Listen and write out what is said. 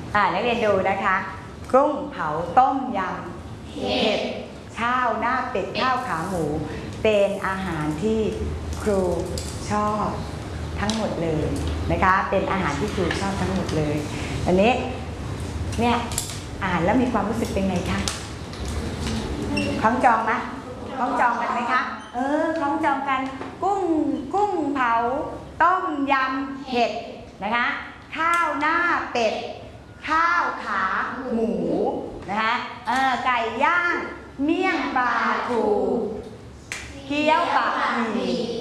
นักเรียนดูนะคะกุ้งเผาต้มยำเห็ดข้าวหน้าเป็ดข้าวขาหมูเป็นอาหารที่ครูชอบทั้งหมดเลยนะคะเป็นอาหารที่ครูชอบทั้งหมดเลยอันนี้เนี่ยอ่านแล้วมีความรู้สึกเป็นไงคะคล้องจองไหมคล้องจองกันไหมคะคล้องจองกันกุ้งเผาต้มยำเห็ดนะคะข้าวหน้าเป็ดข้าวขาหมูนะคะไก่ย่างเมี่ยงปลาทูเกี๊ยวบะหมี่